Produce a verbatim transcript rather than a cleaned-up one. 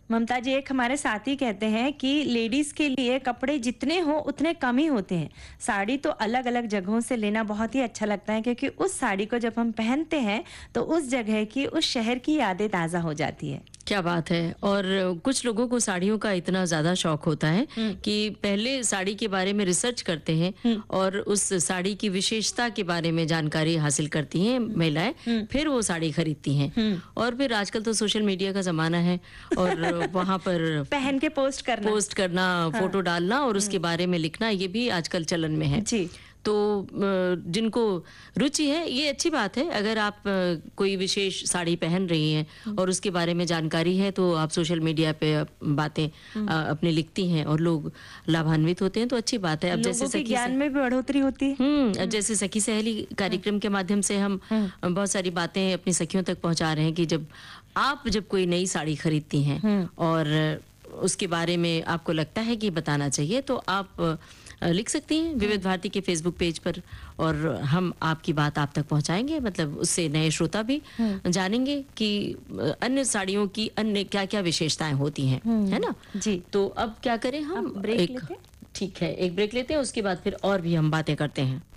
ममता जी, एक हमारे साथी कहते हैं कि लेडीज के लिए कपड़े जितने हो उतने कम ही होते हैं। साड़ी तो अलग अलग जगहों से लेना बहुत ही अच्छा लगता है, क्योंकि उस साड़ी को जब हम पहनते हैं तो उस जगह की, उस शहर की यादें ताजा हो जाती है। क्या बात है। और कुछ लोगों को साड़ियों का इतना ज़्यादा शौक होता है कि पहले साड़ी के बारे में रिसर्च करते हैं और उस साड़ी की विशेषता के बारे में जानकारी हासिल करती हैं महिलाएं, फिर वो साड़ी खरीदती हैं। और फिर आजकल तो सोशल मीडिया का ज़माना है और वहाँ पर पहन के पोस्ट करना पोस्ट करना हाँ। फोटो डालना और उसके बारे में लिखना, ये भी आजकल चलन में है जी। तो जिनको रुचि है, ये अच्छी बात है। अगर आप कोई विशेष साड़ी पहन रही हैं और उसके बारे में जानकारी है तो आप सोशल मीडिया पे बातें अपने लिखती हैं और लोग लाभान्वित होते हैं, तो अच्छी बात है। अब जैसे सखी ज्ञान में भी बढ़ोतरी होती है। हम्म जैसे सखी सहेली कार्यक्रम के माध्यम से हम बहुत सारी बातें अपनी सखियों तक पहुंचा रहे हैं कि जब आप जब कोई नई साड़ी खरीदती हैं और उसके बारे में आपको लगता है कि बताना चाहिए, तो आप लिख सकती हैं विविध भारती के फेसबुक पेज पर और हम आपकी बात आप तक पहुंचाएंगे। मतलब उससे नए श्रोता भी जानेंगे कि अन्य साड़ियों की अन्य क्या क्या विशेषताएं होती हैं, है ना जी। तो अब क्या करें हम, ब्रेक एक लेते हैं? ठीक है, एक ब्रेक लेते हैं, उसके बाद फिर और भी हम बातें करते हैं।